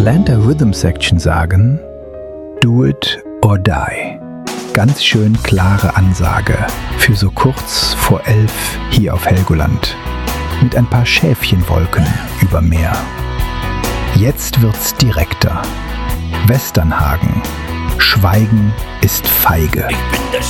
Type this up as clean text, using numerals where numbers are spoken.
Atlanta Rhythm Section sagen: Do it or die. Ganz schön klare Ansage für so kurz vor 11 hier auf Helgoland. Mit ein paar Schäfchenwolken über Meer. Jetzt wird's direkter. Westernhagen. Schweigen ist feige. Ich bin der